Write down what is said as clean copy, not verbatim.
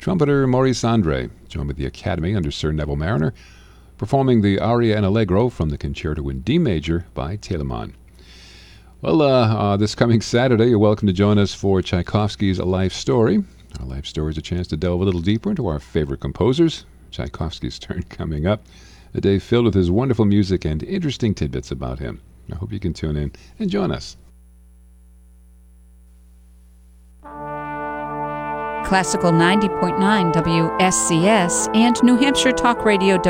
trumpeter Maurice Andre joined with the Academy under Sir Neville Marriner, performing the aria and allegro from the Concerto in D major by Telemann. Well, this coming Saturday, you're welcome to join us for Tchaikovsky's Life Story. Our life story is a chance to delve a little deeper into our favorite composers. Tchaikovsky's turn coming up. A day filled with his wonderful music and interesting tidbits about him. I hope you can tune in and join us. Classical 90.9 WSCS and New Hampshire Talk Radio